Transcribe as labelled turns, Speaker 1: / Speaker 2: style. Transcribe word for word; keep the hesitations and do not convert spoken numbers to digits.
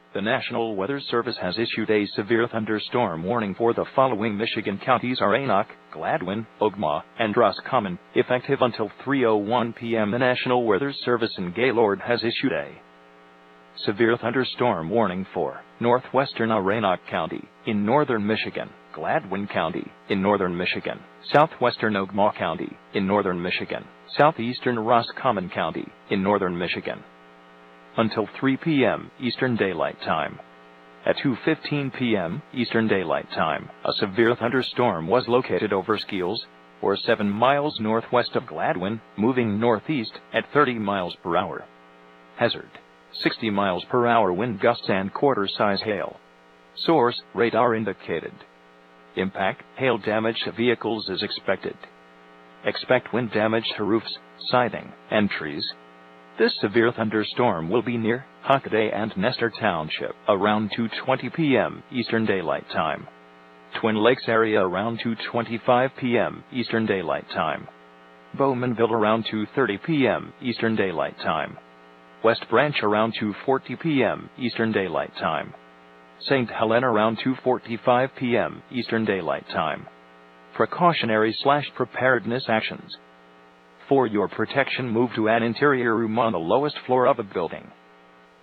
Speaker 1: The National Weather Service has issued a severe thunderstorm warning for the following Michigan counties: Aranoch, Gladwin, Ogemaw, and Roscommon, effective until three oh one p m The National Weather Service in Gaylord has issued a severe thunderstorm warning for northwestern Aranoch County, in northern Michigan, Gladwin County, in northern Michigan, southwestern Ogemaw County, in northern Michigan, southeastern Roscommon County, in northern Michigan, until three p m Eastern Daylight Time. At two fifteen p m Eastern Daylight Time, a severe thunderstorm was located over Skeels, or seven miles northwest of Gladwin, moving northeast at thirty miles per hour. Hazard: sixty miles per hour wind gusts and quarter-size hail. Source: radar indicated. Impact: hail damage to vehicles is expected. Expect wind damage to roofs, siding, and trees. This severe thunderstorm will be near Hockaday and Nestor Township around two twenty p m Eastern Daylight Time. Twin Lakes area around two twenty-five p m Eastern Daylight Time. Bowmanville around two thirty p m Eastern Daylight Time. West Branch around two forty p m Eastern Daylight Time. Saint Helena around two forty-five p m Eastern Daylight Time. Precautionary slash preparedness actions. For your protection, move to an interior room on the lowest floor of a building.